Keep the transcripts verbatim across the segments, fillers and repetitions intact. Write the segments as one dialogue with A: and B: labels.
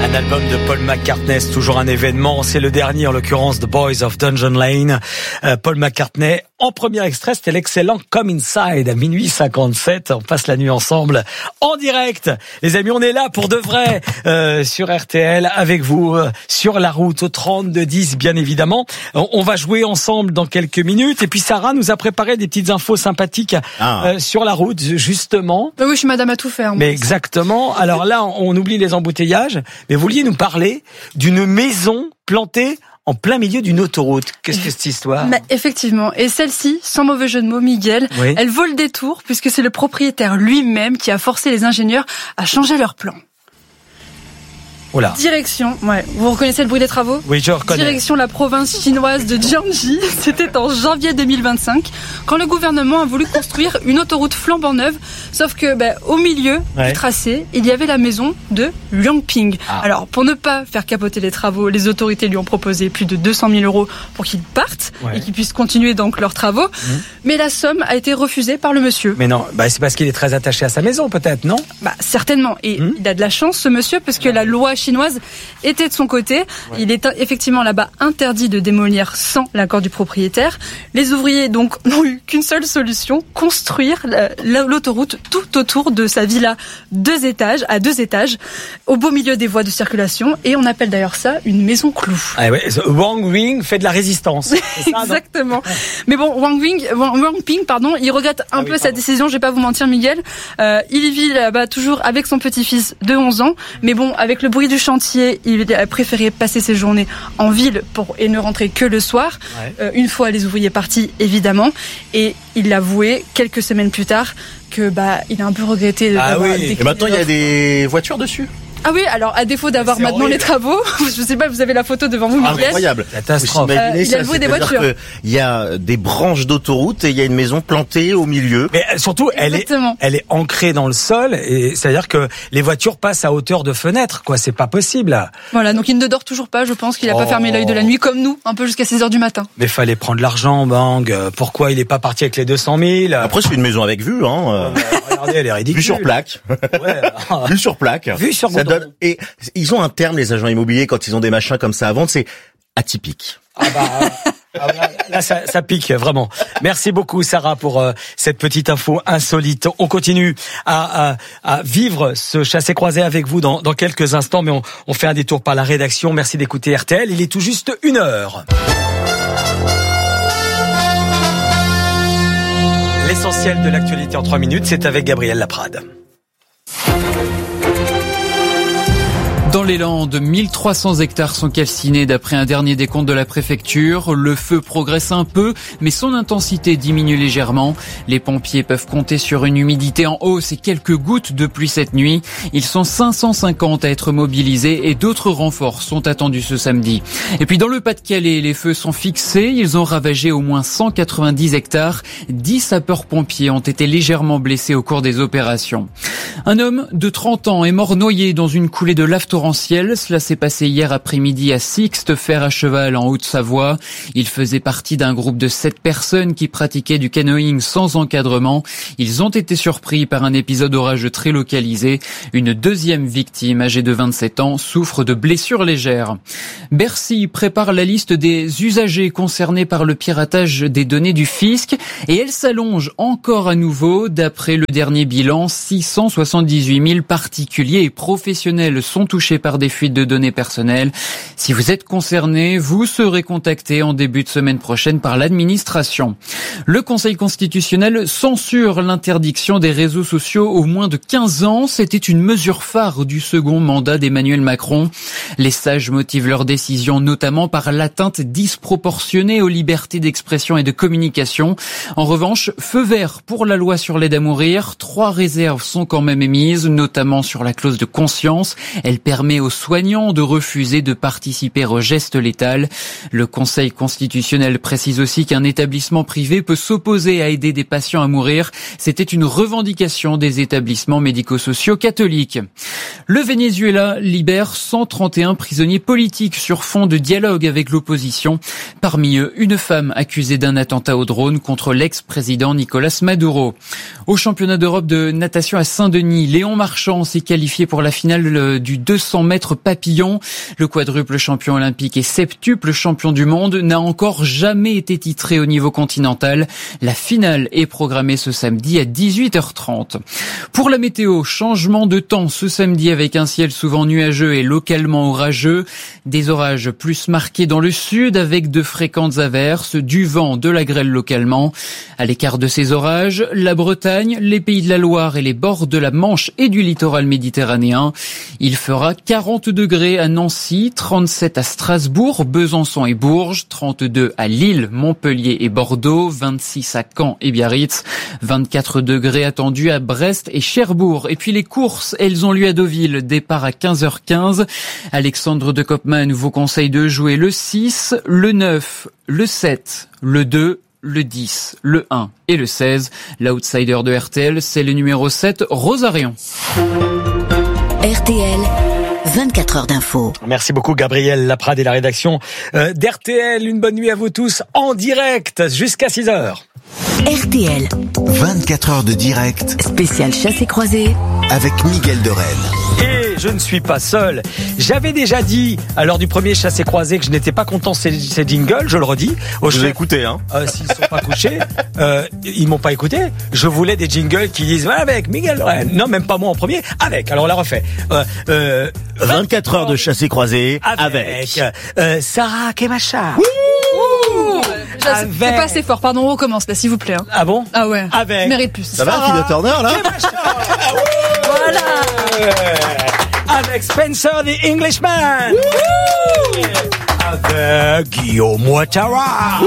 A: Un album de Paul McCartney, c'est toujours un événement. C'est le dernier, en l'occurrence, The Boys of Dungeon Lane. Euh, Paul McCartney, en premier extrait, c'était l'excellent Come Inside à minuit cinquante-sept. On passe la nuit ensemble en direct. Les amis, on est là pour de vrai euh, sur R T L avec vous euh, sur la route au trente-deux dix, bien évidemment. On, on va jouer ensemble dans quelques minutes. Et puis Sarah nous a préparé des petites infos sympathiques ah. euh, sur la route, justement.
B: Bah oui, je suis madame à tout faire.
A: Mais exactement. Alors là, on oublie les embouteillages. Mais vous vouliez nous parler d'une maison plantée en plein milieu d'une autoroute. Qu'est-ce que c'est cette histoire ?
B: Mais effectivement. Et celle-ci, sans mauvais jeu de mots, Miguel, oui. Elle vaut le détour puisque c'est le propriétaire lui-même qui a forcé les ingénieurs à changer leur plan.
A: Oula.
B: Direction, ouais. Vous reconnaissez le bruit des travaux ?
A: Oui, je reconnais.
B: Direction la province chinoise de Jiangxi. C'était en janvier deux mille vingt-cinq, quand le gouvernement a voulu construire une autoroute flambant neuve. Sauf que, bah, au milieu ouais. du tracé, il y avait la maison de Liangping. Ah. Alors, pour ne pas faire capoter les travaux, les autorités lui ont proposé plus de deux cent mille euros pour qu'il parte ouais. et qu'il puisse continuer donc leurs travaux. Mmh. Mais la somme a été refusée par le monsieur.
A: Mais non, bah, c'est parce qu'il est très attaché à sa maison, peut-être, non ?
B: Bah, certainement. Et mmh. il a de la chance, ce monsieur, parce que la loi chinoise était de son côté. Ouais. Il est effectivement là-bas interdit de démolir sans l'accord du propriétaire. Les ouvriers donc n'ont eu qu'une seule solution, construire l'autoroute tout autour de sa villa deux étages, à deux étages, au beau milieu des voies de circulation. Et on appelle d'ailleurs ça une maison clou.
A: Ah ouais, Wang Wing fait de la résistance.
B: Exactement. Ça, mais bon, Wang Wing, Wang, Wang Ping, pardon, il regrette un ah peu oui, sa décision. Je vais pas vous mentir, Miguel. Euh, il vit là-bas toujours avec son petit-fils de onze ans. Mais bon, avec le bruit du chantier, il a préféré passer ses journées en ville pour, et ne rentrer que le soir, ouais. euh, une fois les ouvriers partis, évidemment. Et il l'avouait quelques semaines plus tard que bah il a un peu regretté.
C: Ah oui. Et maintenant il y a des voitures dessus.
B: Ah oui, alors à défaut d'avoir c'est maintenant horrible. Les travaux, je sais pas, vous avez la photo devant vous, Miguel.
C: Incroyable.
A: Catastrophe.
C: Euh,
B: il a loué des voitures.
C: Il y a des branches d'autoroute et il y a une maison plantée au milieu.
A: Mais surtout, elle est, elle est ancrée dans le sol et c'est-à-dire que les voitures passent à hauteur de fenêtre, quoi. C'est pas possible.
B: Voilà, donc il ne dort toujours pas. Je pense qu'il a oh. pas fermé l'œil de la nuit comme nous, un peu jusqu'à six heures du matin.
A: Mais fallait prendre l'argent, Bang. Pourquoi il est pas parti avec les deux cent mille ?
C: Après, c'est une maison avec vue, hein.
A: Regardez, elle est ridicule.
C: Vue sur plaque. Ouais. Vue sur plaque.
A: Vue sur
C: ça donne... Et ils ont un terme, les agents immobiliers, quand ils ont des machins comme ça à vendre, c'est atypique.
A: Ah bah, ah bah là, ça, ça pique, vraiment. Merci beaucoup, Sarah, pour euh, cette petite info insolite. On continue à, à, à vivre ce chassé-croisé avec vous dans, dans quelques instants, mais on, on fait un détour par la rédaction. Merci d'écouter R T L. Il est tout juste une heure. L'essentiel de l'actualité en trois minutes, c'est avec Gabriel Laprade.
D: Dans les Landes, mille trois cents hectares sont calcinés d'après un dernier décompte de la préfecture. Le feu progresse un peu, mais son intensité diminue légèrement. Les pompiers peuvent compter sur une humidité en hausse et quelques gouttes de pluie cette nuit. Ils sont cinq cent cinquante à être mobilisés et d'autres renforts sont attendus ce samedi. Et puis dans le Pas-de-Calais, les feux sont fixés. Ils ont ravagé au moins cent quatre-vingt-dix hectares. dix sapeurs-pompiers ont été légèrement blessés au cours des opérations. Un homme de trente ans est mort noyé dans une coulée de lave torrentielle. Cela s'est passé hier après-midi à Sixte, fer à cheval en Haute-Savoie. Il faisait partie d'un groupe de sept personnes qui pratiquaient du canoëing sans encadrement. Ils ont été surpris par un épisode orageux très localisé. Une deuxième victime, âgée de vingt-sept ans, souffre de blessures légères. Bercy prépare la liste des usagers concernés par le piratage des données du fisc et elle s'allonge encore à nouveau. D'après le dernier bilan, six cent soixante-dix-huit mille particuliers et professionnels sont touchés par des fuites de données personnelles. Si vous êtes concerné, vous serez contacté en début de semaine prochaine par l'administration. Le Conseil constitutionnel censure l'interdiction des réseaux sociaux aux moins de quinze ans. C'était une mesure phare du second mandat d'Emmanuel Macron. Les sages motivent leur décision notamment par l'atteinte disproportionnée aux libertés d'expression et de communication. En revanche, feu vert pour la loi sur l'aide à mourir. Trois réserves sont quand même émises, notamment sur la clause de conscience. Elle permet aux soignants de refuser de participer au geste létal. Le Conseil constitutionnel précise aussi qu'un établissement privé peut s'opposer à aider des patients à mourir. C'était une revendication des établissements médico-sociaux catholiques. Le Venezuela libère cent trente et un prisonniers politiques sur fond de dialogue avec l'opposition. Parmi eux, une femme accusée d'un attentat au drone contre l'ex-président Nicolas Maduro. Au championnat d'Europe de natation à Saint-Denis, Léon Marchand s'est qualifié pour la finale du deux cents cents mètres papillon. Le quadruple champion olympique et septuple champion du monde n'a encore jamais été titré au niveau continental. La finale est programmée ce samedi à dix-huit heures trente. Pour la météo, changement de temps ce samedi avec un ciel souvent nuageux et localement orageux. Des orages plus marqués dans le sud avec de fréquentes averses, du vent, de la grêle localement. À l'écart de ces orages, la Bretagne, les Pays de la Loire et les bords de la Manche et du littoral méditerranéen. Il fera quarante degrés à Nancy, trente-sept à Strasbourg, Besançon et Bourges, trente-deux à Lille, Montpellier et Bordeaux, vingt-six à Caen et Biarritz, vingt-quatre degrés attendus à Brest et Cherbourg. Et puis les courses, elles ont lieu à Deauville, départ à quinze heures quinze. Alexandre de Koopman vous conseille de jouer le six, le neuf, le sept, le deux, le dix, le un et le seize. L'outsider de R T L, c'est le numéro sept, Rosarion.
E: R T L, vingt-quatre heures d'info.
A: Merci beaucoup Gabriel Laprade et la rédaction euh, d'R T L. Une bonne nuit à vous tous en direct jusqu'à six heures.
E: R T L,
F: vingt-quatre heures de direct,
E: spécial chassé croisé
F: avec Miguel de Rennes.
A: Et je ne suis pas seul. J'avais déjà dit, à l'heure du premier chassé croisé, que je n'étais pas content de ces, ces jingles, je le redis.
C: Vous avez écouté, hein
A: euh, S'ils ne sont pas couchés, euh, ils m'ont pas écouté. Je voulais des jingles qui disent « avec Miguel de Rennes ». Non, même pas moi en premier, avec. Alors on la refait. Euh, euh,
C: vingt-quatre heures de chassé croisé avec,
A: avec euh, Sarah Kemacha.
B: C'est pas assez fort, pardon, on recommence là, s'il vous plaît. Hein.
A: Ah bon?
B: Ah ouais,
A: avec.
B: je mérite plus.
C: Ça va, Philo Turner, là?
A: Voilà. Avec Spencer the Englishman. Avec Guillaume Ouattara.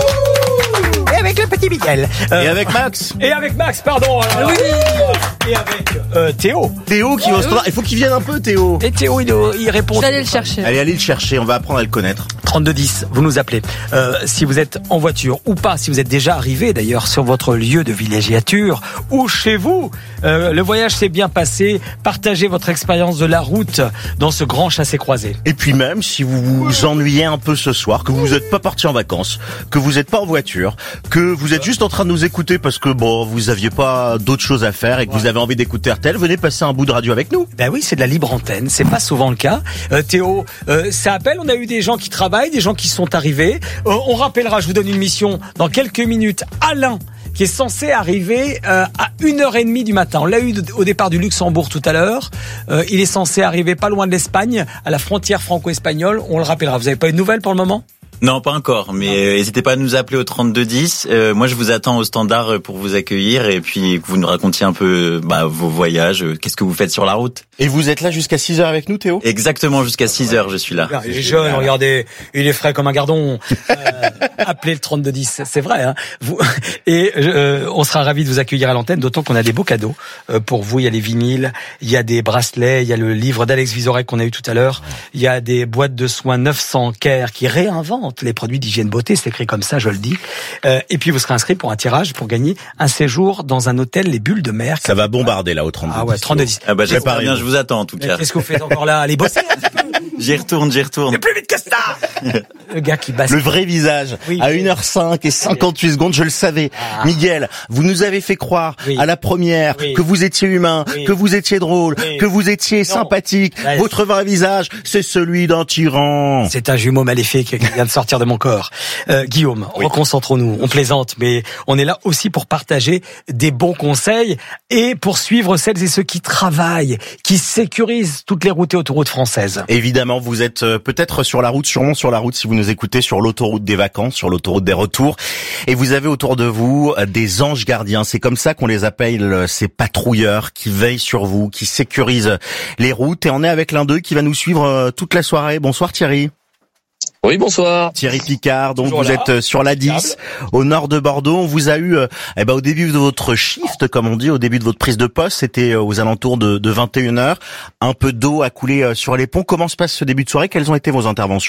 A: Et avec le petit Miguel.
C: Euh, et avec Max.
A: Et avec Max, pardon. Alors, oui. Et avec euh, Théo.
C: Théo qui va se Il faut qu'il vienne un peu, Théo.
A: Et Théo, il, il répond.
B: Je vais aller le chercher.
C: Allez, allez le chercher, on va apprendre à le connaître.
A: trente-deux dix, vous nous appelez. Euh, si vous êtes en voiture ou pas, si vous êtes déjà arrivé d'ailleurs sur votre lieu de villégiature ou chez vous, euh, le voyage s'est bien passé. Partagez votre expérience de la route dans ce grand chassé-croisé.
C: Et puis même, si vous vous ennuyez un peu ce soir, que vous n'êtes pas parti en vacances, que vous n'êtes pas en voiture, que vous êtes juste en train de nous écouter parce que bon, vous aviez pas d'autres choses à faire et que ouais. vous avez envie d'écouter R T L, venez passer un bout de radio avec nous.
A: Ben oui, c'est de la libre antenne, c'est pas souvent le cas. Euh, Théo, euh, ça appelle, on a eu des gens qui travaillent, des gens qui sont arrivés. Euh, on rappellera, je vous donne une mission dans quelques minutes. Alain, qui est censé arriver euh, à une heure trente du matin. On l'a eu au départ du Luxembourg tout à l'heure. Euh, il est censé arriver pas loin de l'Espagne, à la frontière franco-espagnole. On le rappellera. Vous avez pas eu de nouvelles pour le moment ?
G: Non, pas encore, mais n'hésitez pas à nous appeler au trente-deux dix. Euh, moi, je vous attends au standard pour vous accueillir et puis que vous nous racontiez un peu bah, vos voyages, qu'est-ce que vous faites sur la route.
C: Et vous êtes là jusqu'à six heures avec nous, Théo ?
G: Exactement, jusqu'à six heures, je suis là.
A: Il est jeune, regardez, il est frais comme un gardon. Euh, appelez le trente-deux dix, c'est vrai. Hein, vous, et euh, on sera ravis de vous accueillir à l'antenne, d'autant qu'on a des beaux cadeaux euh, pour vous. Il y a les vinyles, il y a des bracelets, il y a le livre d'Alex Vizorek qu'on a eu tout à l'heure, il y a des boîtes de soins neuf cents Care qui réinventent les produits d'hygiène beauté, c'est écrit comme ça, je le dis. Euh, et puis vous serez inscrit pour un tirage pour gagner un séjour dans un hôtel Les Bulles de Mer.
C: Ça va bombarder là au trente-deux dix.
A: Ah ouais, trente-deux dix.
G: Ah bah j'espère bien, je vous attends en tout cas.
A: Qu'est-ce que vous faites encore là ? Allez bosser.
G: J'y retourne, j'y retourne.
A: Mais plus vite que ça. Le gars qui basse.
C: Le vrai visage. Oui, à une heure cinq et cinquante-huit secondes, je le savais. Ah. Miguel, vous nous avez fait croire oui. à la première oui. que vous étiez humain, oui. que vous étiez drôle, oui. que vous étiez non. sympathique. Ouais. Votre vrai visage, c'est celui d'un tyran.
A: C'est un jumeau maléfique qui vient de sortir de mon corps. Euh, Guillaume, oui. reconcentrons-nous. On plaisante, mais on est là aussi pour partager des bons conseils et pour suivre celles et ceux qui travaillent, qui sécurisent toutes les routes et autoroutes françaises.
C: Évidemment, vous êtes peut-être sur la route, sûrement sur la route si vous nous écoutez, sur l'autoroute des vacances, sur l'autoroute des retours. Et vous avez autour de vous des anges gardiens. C'est comme ça qu'on les appelle, ces patrouilleurs qui veillent sur vous, qui sécurisent les routes. Et on est avec l'un d'eux qui va nous suivre toute la soirée. Bonsoir Thierry.
H: Oui, bonsoir.
C: Thierry Picard, donc
A: Toujours
C: vous
A: là.
C: êtes sur l'A dix, au nord de Bordeaux. On vous a eu, eh ben, au début de votre shift, comme on dit, au début de votre prise de poste, c'était aux alentours de, de vingt et une heures. Un peu d'eau a coulé sur les ponts. Comment se passe ce début de soirée ? Quelles ont été vos interventions ?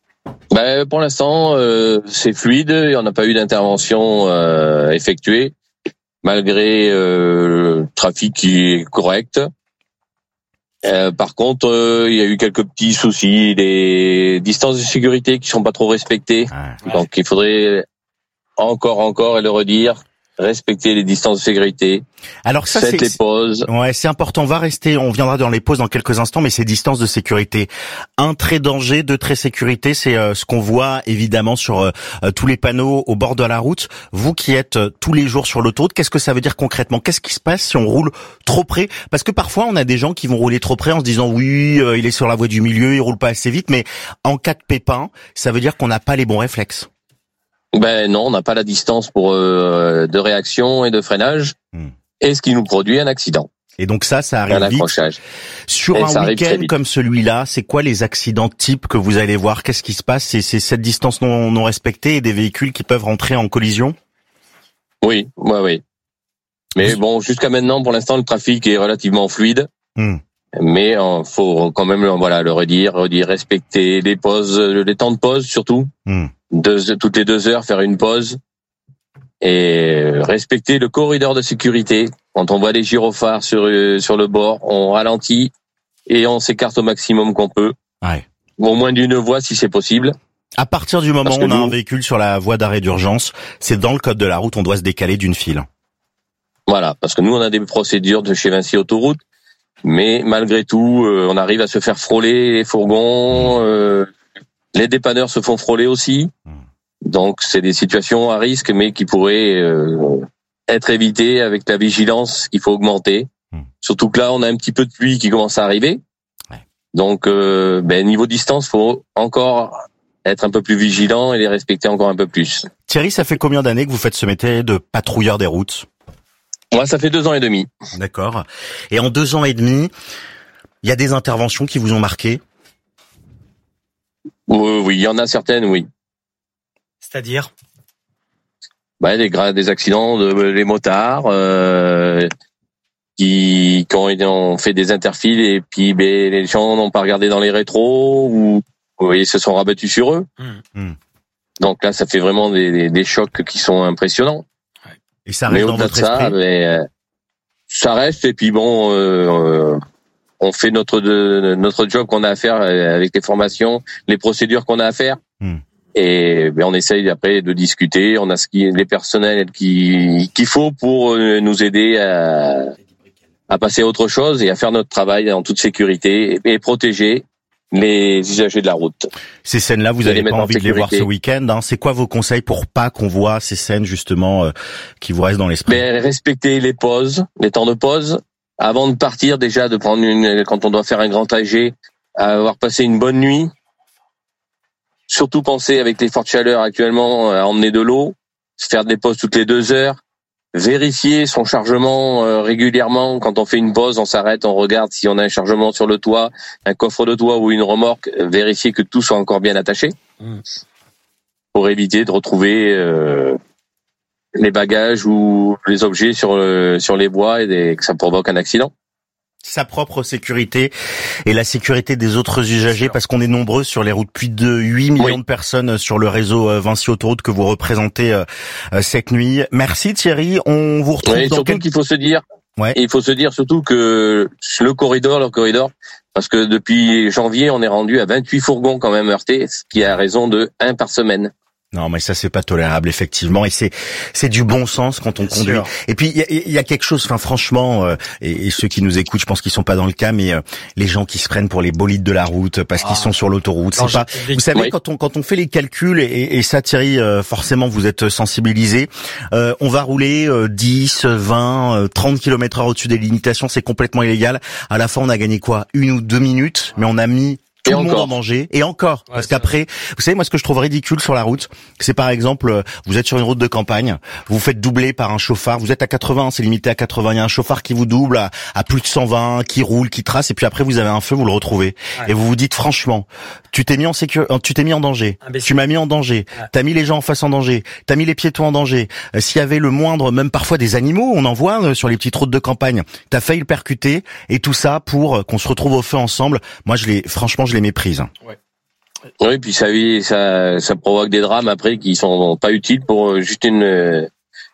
H: Ben, pour l'instant, euh, c'est fluide. Il n'y en a pas eu d'intervention euh, effectuée, malgré euh, le trafic qui est correct. Euh, par contre, euh, il y a eu quelques petits soucis, des distances de sécurité qui sont pas trop respectées. Ah, ouais. Donc, il faudrait encore, encore et le redire, respectez les distances de sécurité.
C: Alors ça,
H: faites
C: c'est,
H: les pauses.
C: Ouais, c'est important. On va rester, on viendra dans les pauses dans quelques instants, mais ces distances de sécurité. Un trait danger, deux traits sécurité, c'est euh, ce qu'on voit évidemment sur euh, tous les panneaux au bord de la route. Vous qui êtes euh, tous les jours sur l'autoroute, qu'est-ce que ça veut dire concrètement? Qu'est-ce qui se passe si on roule trop près? Parce que parfois, on a des gens qui vont rouler trop près en se disant oui, euh, il est sur la voie du milieu, il roule pas assez vite, mais en cas de pépin, ça veut dire qu'on n'a pas les bons réflexes.
H: Ben non, on n'a pas la distance pour euh, de réaction et de freinage, hmm. et ce qui nous produit un accident.
C: Et donc ça, ça arrive
H: un
C: vite.
H: Accrochage.
C: Sur
H: et
C: un week-end comme celui-là, c'est quoi les accidents types que vous allez voir? Qu'est-ce qui se passe? C'est, c'est cette distance non, non respectée et des véhicules qui peuvent rentrer en collision?
H: Oui, oui, oui. Mais bon, jusqu'à maintenant, pour l'instant, le trafic est relativement fluide. Hmm. Mais il faut quand même, voilà, le redire, redire, respecter les pauses, les temps de pause surtout. Hmm. Deux, toutes les deux heures, faire une pause et respecter le corridor de sécurité. Quand on voit les gyrophares sur sur le bord, on ralentit et on s'écarte au maximum qu'on peut.
C: Ouais.
H: Au moins d'une voie si c'est possible.
C: À partir du moment où on
H: nous,
C: a un véhicule sur la voie d'arrêt d'urgence, c'est dans le code de la route, on doit se décaler d'une file.
H: Voilà, parce que nous on a des procédures de chez Vinci Autoroute, mais malgré tout, euh, on arrive à se faire frôler les fourgons. Euh, Les dépanneurs se font frôler aussi, donc c'est des situations à risque, mais qui pourraient euh, être évitées avec la vigilance qu'il faut augmenter. Mmh. Surtout que là, on a un petit peu de pluie qui commence à arriver, ouais. donc euh, ben, niveau distance, faut encore être un peu plus vigilant et les respecter encore un peu plus.
C: Thierry, ça fait combien d'années que vous faites ce métier de patrouilleur des routes?
H: Moi, ça fait deux ans et demi.
C: D'accord. Et en deux ans et demi, il y a des interventions qui vous ont marqué?
H: Oui, oui, il y en a certaines, oui.
A: C'est-à-dire?
H: Bah, des, des accidents de les motards euh, qui, qui ont, ont fait des interfiles et puis ben, les gens n'ont pas regardé dans les rétros ou, ou ils se sont rabattus sur eux. Mmh. Donc là, ça fait vraiment des, des, des chocs qui sont impressionnants.
C: Et ça reste dans votre esprit?
H: Ça, ben, ça reste et puis bon... Euh, euh, on fait notre de, notre job qu'on a à faire avec les formations, les procédures qu'on a à faire, hmm. et ben on essaye après de discuter. On a ce qui les personnels qui qu'il faut pour nous aider à à passer à autre chose et à faire notre travail en toute sécurité et, et protéger les usagers de la route.
C: Ces scènes-là, vous n'avez pas envie de les voir ce week-end, hein. C'est quoi vos conseils pour pas qu'on voit ces scènes justement euh, qui vous restent dans l'esprit?
H: Ben, respecter les pauses, les temps de pause. Avant de partir, déjà, de prendre une, quand on doit faire un grand trajet, à avoir passé une bonne nuit. Surtout penser avec les fortes chaleurs actuellement à emmener de l'eau, faire des pauses toutes les deux heures, vérifier son chargement euh, régulièrement. Quand on fait une pause, on s'arrête, on regarde si on a un chargement sur le toit, un coffre de toit ou une remorque, vérifier que tout soit encore bien attaché mmh. pour éviter de retrouver euh, les bagages ou les objets sur le, sur les voies et des, que ça provoque un accident.
C: Sa propre sécurité et la sécurité des autres usagers, parce qu'on est nombreux sur les routes, plus de huit millions oui. de personnes sur le réseau Vinci Autoroute que vous représentez euh, cette nuit. Merci Thierry, on vous retrouve
H: oui,
C: dans
H: surtout
C: quel...
H: qu'il faut se dire,
C: ouais.
H: il faut se dire surtout que le corridor, le corridor, parce que depuis janvier, on est rendu à vingt-huit fourgons quand même heurtés, ce qui est à raison de un par semaine.
C: Non, mais ça c'est pas tolérable effectivement, et c'est c'est du bon sens quand on Bien conduit. Sûr. Et puis il y a, y a quelque chose, enfin franchement, euh, et, et ceux qui nous écoutent, je pense qu'ils sont pas dans le cas, mais euh, les gens qui se prennent pour les bolides de la route parce ah. qu'ils sont sur l'autoroute, c'est pas. Vous savez oui. quand on quand on fait les calculs, et, et ça Thierry, euh, forcément vous êtes sensibilisé, euh, on va rouler euh, dix, vingt, trente kilomètres heure au-dessus des limitations, c'est complètement illégal. À la fin on a gagné quoi, une ou deux minutes, mais on a mis tout et le monde en danger, et encore, ouais, parce qu'après, vous savez, moi, ce que je trouve ridicule sur la route, c'est par exemple, vous êtes sur une route de campagne, vous vous faites doubler par un chauffard, vous êtes à quatre-vingts, c'est limité à quatre-vingts, il y a un chauffard qui vous double à, à plus de cent vingt, qui roule, qui trace, et puis après, vous avez un feu, vous le retrouvez, ouais. et vous vous dites, franchement, tu t'es mis en sécurité, tu t'es mis en danger, Imbécile. Tu m'as mis en danger, ouais. t'as mis les gens en face en danger, t'as mis les piétons en danger, euh, s'il y avait le moindre, même parfois des animaux, on en voit euh, sur les petites routes de campagne, t'as failli le percuter, et tout ça pour euh, qu'on se retrouve au feu ensemble. Moi, je l'ai, franchement, je les méprise.
H: Ouais. Oui, puis ça, ça, ça provoque des drames après qui sont pas utiles pour juste une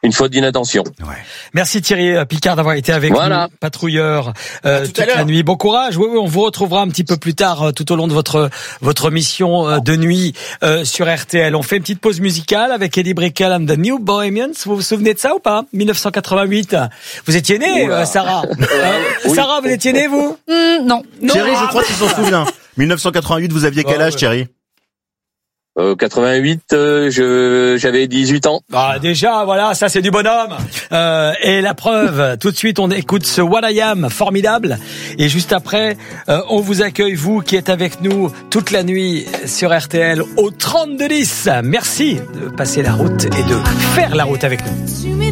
H: une faute d'inattention.
A: Ouais. Merci Thierry Picard d'avoir été avec
H: voilà.
A: nous, patrouilleur euh, toute la nuit. Bon courage. Oui, oui, on vous retrouvera un petit peu plus tard euh, tout au long de votre votre mission euh, de nuit euh, sur R T L. On fait une petite pause musicale avec Eddie Brickell and the New Bohemians. Vous vous souvenez de ça ou pas? dix-neuf cent quatre-vingt-huit. Vous étiez née, euh, Sarah. euh, oui. Sarah, vous étiez née vous?
B: mmh, Non. non.
C: Thierry, je crois qu'il s'en souvient. dix-neuf cent quatre-vingt-huit, vous aviez quel âge, oh, ouais. Thierry?
H: Euh, quatre-vingt-huit, euh, je j'avais dix-huit ans.
A: Ah déjà, voilà, ça c'est du bonhomme. Euh, et la preuve, tout de suite, on écoute ce What I Am, formidable. Et juste après, euh, on vous accueille, vous qui êtes avec nous toute la nuit sur R T L au trente-deux dix. Merci de passer la route et de faire la route avec nous.